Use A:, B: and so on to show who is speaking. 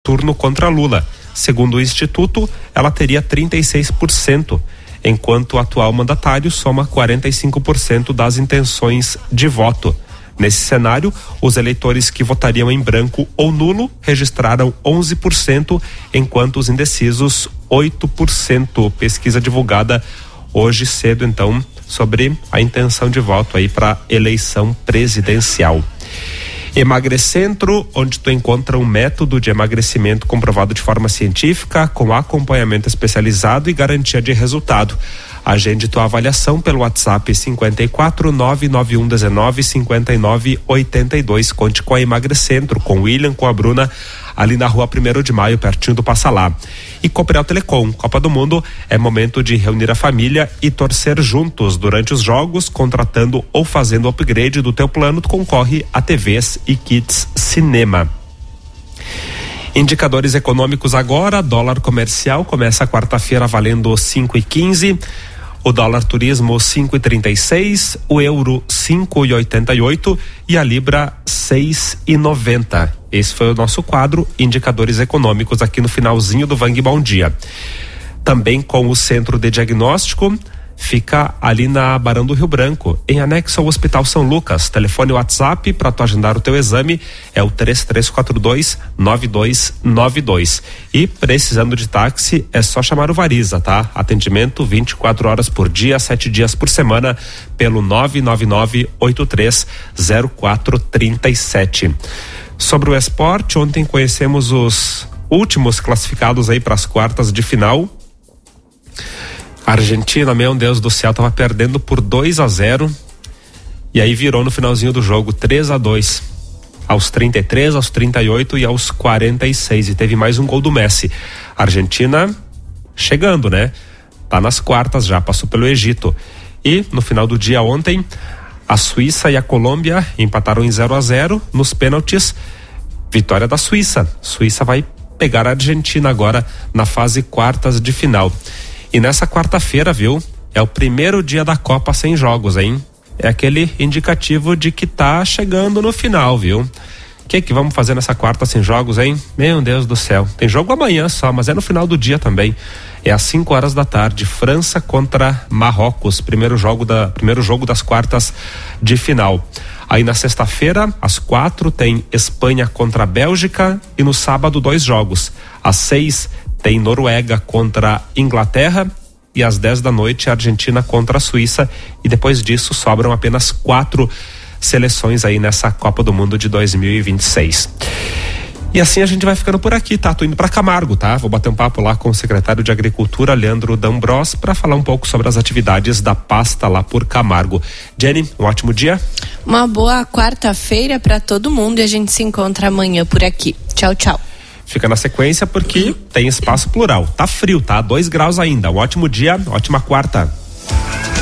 A: turno contra Lula. Segundo o Instituto, ela teria 36%, enquanto o atual mandatário soma 45% das intenções de voto. Nesse cenário, os eleitores que votariam em branco ou nulo registraram 11%, enquanto os indecisos 8%. Pesquisa divulgada hoje cedo, então, sobre a intenção de voto aí para eleição presidencial. Emagrecentro, onde tu encontra um método de emagrecimento comprovado de forma científica, com acompanhamento especializado e garantia de resultado. Agende tua avaliação pelo WhatsApp 54991195982. Conte com a Emagrecentro, com o William, com a Bruna, ali na rua 1º de Maio, pertinho do Passa Lá. E Cooperal Telecom, Copa do Mundo, é momento de reunir a família e torcer juntos durante os jogos, contratando ou fazendo o upgrade do teu plano, tu concorre a TVs e kits cinema. Indicadores econômicos agora: dólar comercial começa a quarta-feira valendo 5,15, o dólar turismo 5,36, o euro 5,88 e a libra 6,90. Esse foi o nosso quadro Indicadores Econômicos aqui no finalzinho do Vang Bom Dia. Também com o Centro de Diagnóstico, fica ali na Barão do Rio Branco, em anexo ao Hospital São Lucas. Telefone WhatsApp para tu agendar o teu exame é o 3342-9292. E precisando de táxi é só chamar o Variza, tá? Atendimento 24 horas por dia, 7 dias por semana, pelo 999-830437. Sobre o esporte, ontem conhecemos os últimos classificados aí para as quartas de final. A Argentina, meu Deus do céu, tava perdendo por 2-0 e aí virou no finalzinho do jogo 3-2 aos 33, aos 38 e aos 46, e teve mais um gol do Messi. A Argentina chegando, né? Tá nas quartas já, passou pelo Egito. E no final do dia ontem, a Suíça e a Colômbia empataram em 0-0 nos pênaltis. Vitória da Suíça. Suíça vai pegar a Argentina agora na fase quartas de final. E nessa quarta-feira, viu? É o primeiro dia da Copa sem jogos, hein? É aquele indicativo de que tá chegando no final, viu? O que vamos fazer nessa quarta sem jogos, hein? Meu Deus do céu. Tem jogo amanhã só, mas é no final do dia também. É às 5 horas da tarde. França contra Marrocos. Primeiro jogo das quartas de final. Aí na sexta-feira, às 4, tem Espanha contra a Bélgica. E no sábado, 2 jogos. Às 6, tem Noruega contra Inglaterra e às 10 da noite a Argentina contra a Suíça, e depois disso sobram apenas 4 seleções aí nessa Copa do Mundo de 2026. E assim a gente vai ficando por aqui, tá? Tô indo pra Camargo, tá? Vou bater um papo lá com o secretário de Agricultura, Leandro D'Ambros, para falar um pouco sobre as atividades da pasta lá por Camargo. Jenny, um ótimo dia.
B: Uma boa quarta-feira para todo mundo e a gente se encontra amanhã por aqui. Tchau, tchau.
A: Fica na sequência porque tem espaço plural. Tá frio, tá? 2 graus ainda. Um ótimo dia, ótima quarta.